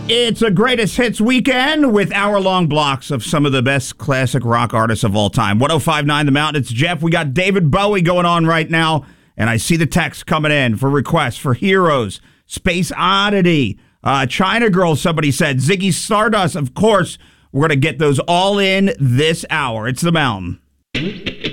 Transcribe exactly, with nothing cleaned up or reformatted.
It's a greatest hits weekend with hour-long blocks of some of the best classic rock artists of all time. one oh five point nine The Mountain, it's Jeff. We got David Bowie going on right now, and I see the text coming in for requests for Heroes, Space Oddity, uh, China Girl, somebody said, Ziggy Stardust. Of course, we're going to get those all in this hour. It's The Mountain.